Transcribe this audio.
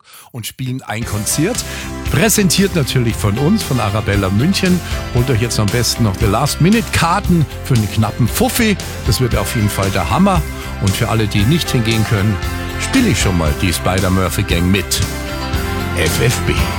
Hamburg und spielen ein Konzert. Präsentiert natürlich von uns, von Arabella München. Holt euch jetzt am besten noch die Last-Minute-Karten für einen knappen Fuffi. Das wird auf jeden Fall der Hammer. Und für alle, die nicht hingehen können, spiele ich schon mal die Spider-Murphy Gang mit. FFB.